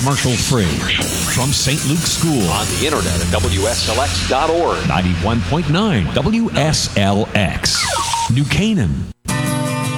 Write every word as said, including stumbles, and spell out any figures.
commercial-free. From Saint Luke's School. On the internet at W S L X dot org. ninety-one point nine W S L X. New Canaan.